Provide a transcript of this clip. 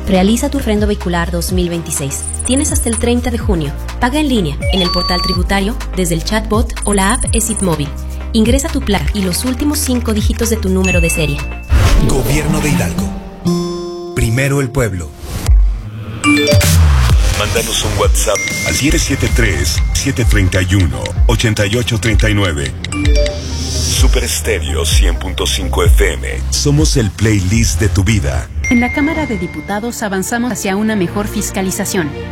Realiza tu refrendo vehicular 2026. Tienes hasta el 30 de junio. Paga en línea, en el portal tributario, desde el chatbot o la app ESIT Móvil. Ingresa tu placa y los últimos 5 dígitos de tu número de serie. Gobierno de Hidalgo. Primero el pueblo. Mándanos un WhatsApp al 773-731-8839. Super Estéreo 100.5 FM. Somos el playlist de tu vida. En la Cámara de Diputados avanzamos hacia una mejor fiscalización.